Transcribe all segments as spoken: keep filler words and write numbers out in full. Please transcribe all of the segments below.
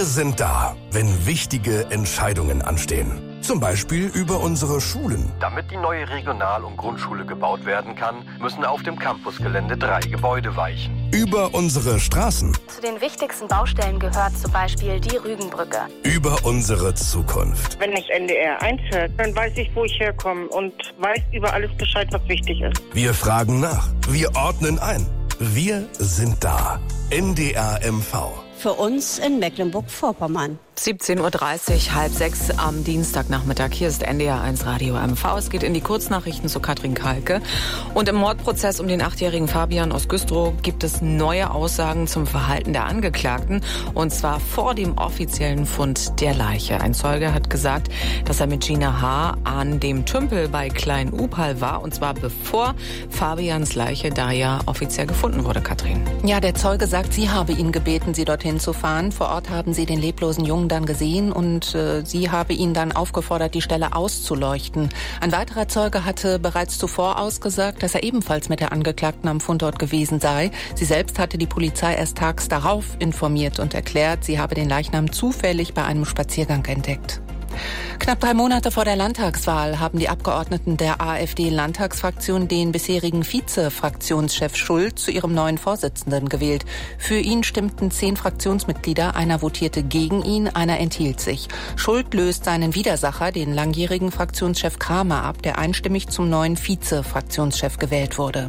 Wir sind da, wenn wichtige Entscheidungen anstehen. Zum Beispiel über unsere Schulen. Damit die neue Regional- und Grundschule gebaut werden kann, müssen auf dem Campusgelände drei Gebäude weichen. Über unsere Straßen. Zu den wichtigsten Baustellen gehört zum Beispiel die Rügenbrücke. Über unsere Zukunft. Wenn das N D R eins hört, dann weiß ich, wo ich herkomme und weiß über alles Bescheid, was wichtig ist. Wir fragen nach. Wir ordnen ein. Wir sind da. N D R M V. Für uns in Mecklenburg-Vorpommern. siebzehn Uhr dreißig, halb sechs am Dienstagnachmittag. Hier ist N D R eins Radio M V. Es geht in die Kurznachrichten zu Katrin Kalke. Und im Mordprozess um den achtjährigen Fabian aus Güstrow gibt es neue Aussagen zum Verhalten der Angeklagten. Und zwar vor dem offiziellen Fund der Leiche. Ein Zeuge hat gesagt, dass er mit Gina H. an dem Tümpel bei Klein-Upal war. Und zwar bevor Fabians Leiche da ja offiziell gefunden wurde, Katrin. Ja, der Zeuge sagt, sie habe ihn gebeten, sie dorthin zu fahren. Vor Ort haben sie den leblosen Jungen dann gesehen und äh, sie habe ihn dann aufgefordert, die Stelle auszuleuchten. Ein weiterer Zeuge hatte bereits zuvor ausgesagt, dass er ebenfalls mit der Angeklagten am Fundort gewesen sei. Sie selbst hatte die Polizei erst tags darauf informiert und erklärt, sie habe den Leichnam zufällig bei einem Spaziergang entdeckt. Knapp drei Monate vor der Landtagswahl haben die Abgeordneten der AfD-Landtagsfraktion den bisherigen Vize-Fraktionschef Schult zu ihrem neuen Vorsitzenden gewählt. Für ihn stimmten zehn Fraktionsmitglieder, einer votierte gegen ihn, einer enthielt sich. Schult löst seinen Widersacher, den langjährigen Fraktionschef Kramer, ab, der einstimmig zum neuen Vize-Fraktionschef gewählt wurde.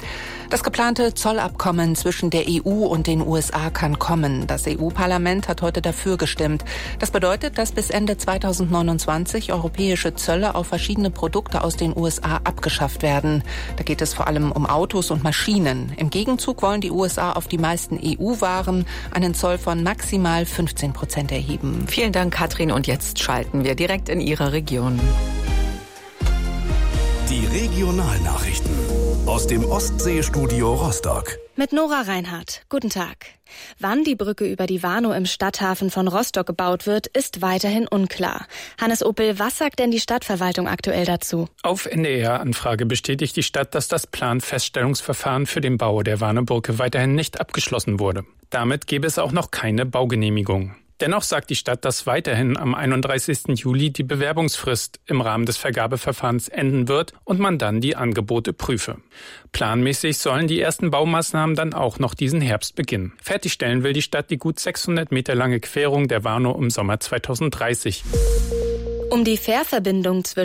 Das geplante Zollabkommen zwischen der E U und den U S A kann kommen. Das E U-Parlament hat heute dafür gestimmt. Das bedeutet, dass bis Ende zweitausendneunundzwanzig europäische Zölle auf verschiedene Produkte aus den U S A abgeschafft werden. Da geht es vor allem um Autos und Maschinen. Im Gegenzug wollen die U S A auf die meisten E U-Waren einen Zoll von maximal fünfzehn Prozent erheben. Vielen Dank, Katrin. Und jetzt schalten wir direkt in Ihre Region. Die Regionalnachrichten aus dem Ostseestudio Rostock. Mit Nora Reinhardt. Guten Tag. Wann die Brücke über die Warnow im Stadthafen von Rostock gebaut wird, ist weiterhin unklar. Hannes Oppel, was sagt denn die Stadtverwaltung aktuell dazu? Auf N D R-Anfrage bestätigt die Stadt, dass das Planfeststellungsverfahren für den Bau der Warnow-Brücke weiterhin nicht abgeschlossen wurde. Damit gäbe es auch noch keine Baugenehmigung. Dennoch sagt die Stadt, dass weiterhin am einunddreißigsten Juli die Bewerbungsfrist im Rahmen des Vergabeverfahrens enden wird und man dann die Angebote prüfe. Planmäßig sollen die ersten Baumaßnahmen dann auch noch diesen Herbst beginnen. Fertigstellen will die Stadt die gut sechshundert Meter lange Querung der Warnow im Sommer zweitausenddreißig. Um die Fährverbindung zwischen